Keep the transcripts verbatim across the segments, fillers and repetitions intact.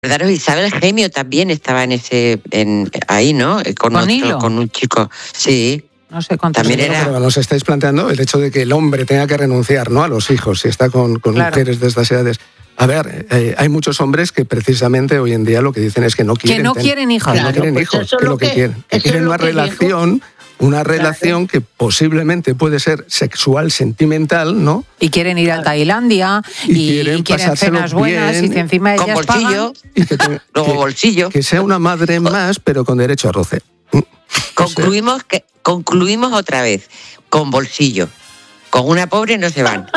Claro, Isabel Gemio también estaba en ese, en, ahí, ¿no? Con, ¿Con otro, Hilo? con un chico, sí. No sé cuántos. También Bueno, era... pero nos estáis planteando el hecho de que el hombre tenga que renunciar, ¿no?, a los hijos si está con, con Claro. mujeres de estas edades. A ver, eh, hay muchos hombres que precisamente hoy en día lo que dicen es que no quieren, Que no ten- quieren hijos. que no Claro, quieren pues hijos, eso que es lo lo que que- quieren, que eso quieren es lo una que dijo. relación, una relación que posiblemente puede ser sexual, sentimental, ¿no? Y quieren ir a Tailandia Y y, quieren y quieren pasárselo cenas buenas bien, y que encima Con ellas bolsillo, pagan. Y que, tenga- luego que- bolsillo. que sea una madre más, pero con derecho a roce. Concluimos, que, concluimos otra vez, con bolsillo. Con una pobre no se van.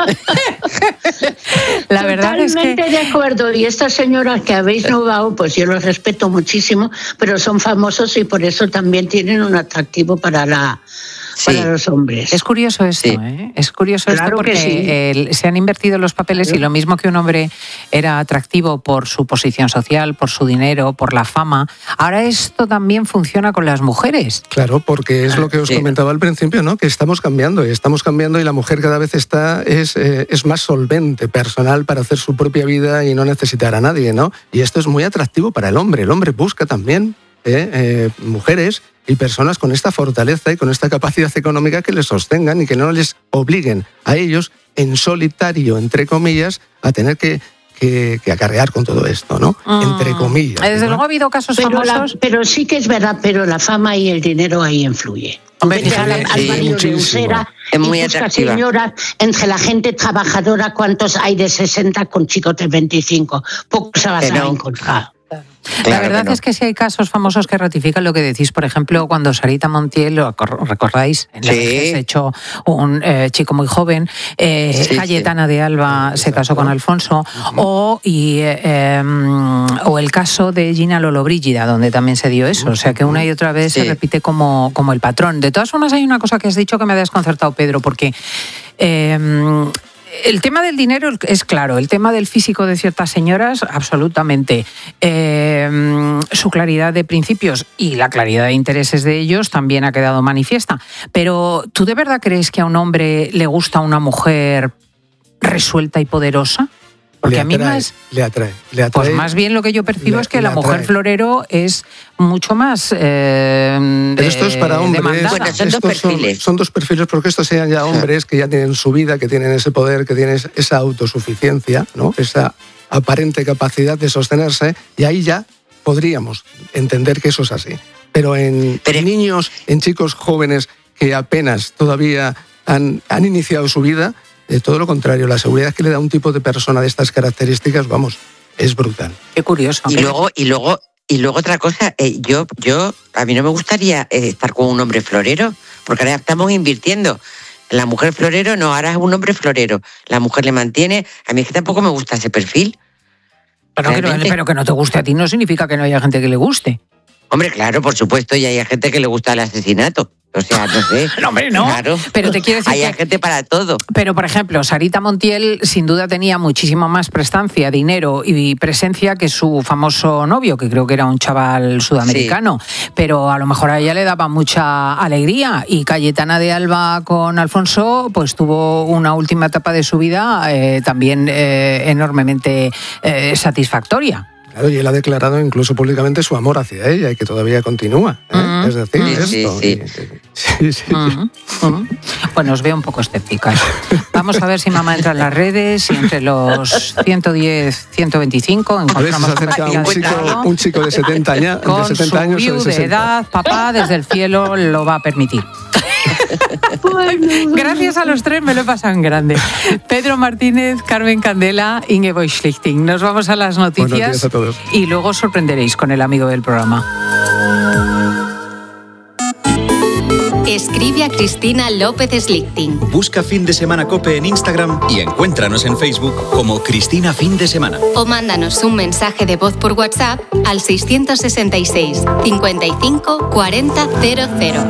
La verdad es Totalmente que de acuerdo. Y estas señoras que habéis nombrado, pues yo los respeto muchísimo, pero son famosos y por eso también tienen un atractivo para la Sí. para los hombres. es curioso esto, Sí. ¿eh? Es curioso esto Claro que porque sí. el- se han invertido los papeles Claro. y lo mismo que un hombre era atractivo por su posición social, por su dinero, por la fama, ahora esto también funciona con las mujeres. Claro, porque es lo que os Sí. comentaba al principio, ¿no? Que estamos cambiando, y estamos cambiando y la mujer cada vez está es, eh, es más solvente, personal para hacer su propia vida y no necesitar a nadie, ¿no? Y esto es muy atractivo para el hombre. El hombre busca también eh, eh, mujeres y personas con esta fortaleza y con esta capacidad económica que les sostengan y que no les obliguen a ellos en solitario, entre comillas, a tener que, que, que acarrear con todo esto, ¿no? Entre comillas. Desde ¿no? luego ha habido casos Pero, la- famosos. pero sí que es verdad, pero la fama y el dinero ahí influye. Hombre, Vete al, fíjate, al sí, barrio de muchísimo. Usera Es muy y busca atractiva. señoras entre la gente trabajadora, ¿cuántos hay de sesenta con chicos de veinticinco? Pocos se vas Que a no. encontrar. La Claro verdad que no. es que sí hay casos famosos que ratifican lo que decís. Por ejemplo, cuando Sarita Montiel, lo acor- recordáis, en la Sí. vejez se echó un eh, chico muy joven, eh, Sí, Cayetana de Alba se casó con Alfonso, o, y, eh, em, o el caso de Gina Lollobrigida, donde también se dio eso. O sea que una y otra vez Sí. se repite como, como el patrón. De todas formas, hay una cosa que has dicho que me ha desconcertado, Pedro, porque... em, el tema del dinero es claro, el tema del físico de ciertas señoras, absolutamente. Eh, su claridad de principios y la claridad de intereses de ellos también ha quedado manifiesta. Pero, ¿tú de verdad crees que a un hombre le gusta una mujer resuelta y poderosa? Porque le a mí atrae, más... le atrae, le atrae. Pues más bien lo que yo percibo le- es que le la mujer atrae. florero es mucho más eh, Pero esto es para eh, hombres. demandada. Bueno, son dos Estos son- perfiles. Son, dos perfiles porque estos sean ya hombres que ya tienen su vida, que tienen ese poder, que tienen esa autosuficiencia, ¿no? Esa aparente capacidad de sostenerse, y ahí ya podríamos entender que eso es así. Pero en Pero- niños, en chicos jóvenes que apenas todavía han, han iniciado su vida, eh, todo lo contrario, la seguridad que le da un tipo de persona de estas características, vamos, es brutal. Qué curioso. Y luego, y luego, y luego otra cosa, eh, yo, yo, a mí no me gustaría eh, estar con un hombre florero, porque ahora estamos invirtiendo. La mujer florero, no, ahora es un hombre florero. La mujer le mantiene. A mí es que tampoco me gusta ese perfil. Pero que, no, realmente. pero que no te guste a ti no significa que no haya gente que le guste. Hombre, claro, por supuesto, y hay gente que le gusta el asesinato. O sea, no sé. No, hombre, no. Claro. Pero te quiero decir Hay que- gente para todo. Pero, por ejemplo, Sarita Montiel sin duda tenía muchísimo más prestancia, dinero y presencia que su famoso novio, que creo que era un chaval sudamericano. Pero a lo mejor a ella le daba mucha alegría. Y Cayetana de Alba con Alfonso, pues tuvo una última etapa de su vida eh, también eh, enormemente eh, satisfactoria. Claro, y él ha declarado incluso públicamente su amor hacia ella y que todavía continúa. ¿eh? Mm. Es decir, Sí, sí, esto. sí. y- sí, sí. Mm, mm. Bueno, os veo un poco escépticas. Vamos a ver si mamá entra en las redes y entre los ciento diez, ciento veinticinco A ver si se encontramos acerca una un chica de chico, cincuenta un chico de setenta, años, de con setenta su años o de view de sesenta. edad, papá desde el cielo lo va a permitir. Gracias a los tres me lo he pasado en grande. Pedro Martínez, Carmen Candela, Ingeborg Schlichting. Nos vamos a las Buenos noticias días a todos. y luego os sorprenderéis con el amigo del programa. Escribe a Cristina López Slichting. Busca Fin de Semana COPE en Instagram y encuéntranos en Facebook como Cristina Fin de Semana. O mándanos un mensaje de voz por WhatsApp al seiscientos sesenta y seis, cincuenta y cinco, cuarenta, cero cero.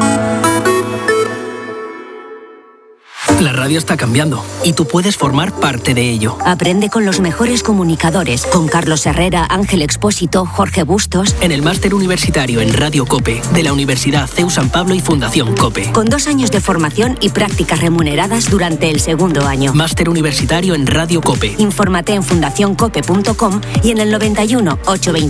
La radio está cambiando y tú puedes formar parte de ello. Aprende con los mejores comunicadores, con Carlos Herrera, Ángel Expósito, Jorge Bustos. En el máster universitario en Radio COPE de la Universidad C E U San Pablo y Fundación COPE. Con dos años de formación y prácticas remuneradas durante el segundo año. Máster universitario en Radio COPE. Infórmate en fundación cope punto com y en el noventa y uno, ochocientos veinte.